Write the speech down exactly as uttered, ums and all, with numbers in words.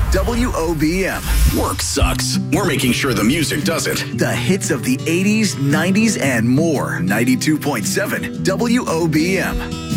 W O B M. Work sucks. We're making sure the music doesn't. The hits of the eighties, nineties, and more. ninety-two point seven W O B M.